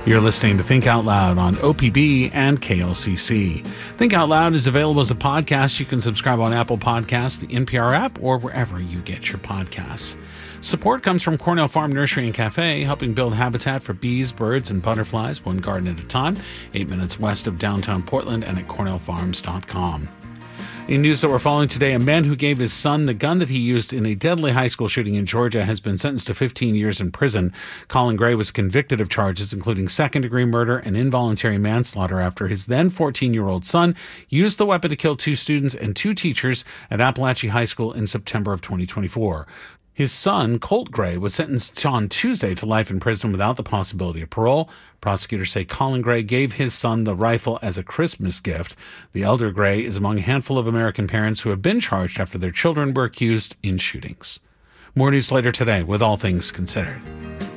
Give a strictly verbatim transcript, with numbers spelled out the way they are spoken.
You're listening to Think Out Loud on O P B and K L C C. Think Out Loud is available as a podcast. You can subscribe on Apple Podcasts, the N P R app, or wherever you get your podcasts. Support comes from Cornell Farm Nursery and Cafe, helping build habitat for bees, birds, and butterflies, one garden at a time, eight minutes west of downtown Portland and at cornell farms dot com. In news that we're following today, a man who gave his son the gun that he used in a deadly high school shooting in Georgia has been sentenced to fifteen years in prison. Colin Gray was convicted of charges including second-degree murder and involuntary manslaughter after his then fourteen-year-old son used the weapon to kill two students and two teachers at Appalachia High School in September of twenty twenty-four. His son, Colt Gray, was sentenced on Tuesday to life in prison without the possibility of parole. Prosecutors say Colin Gray gave his son the rifle as a Christmas gift. The elder Gray is among a handful of American parents who have been charged after their children were accused in shootings. More news later today with All Things Considered.